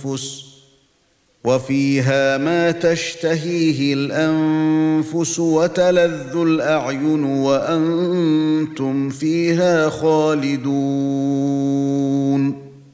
الانفس وفيها ما تشتهيه الانفس وتلذ الاعين وانتم فيها خالدون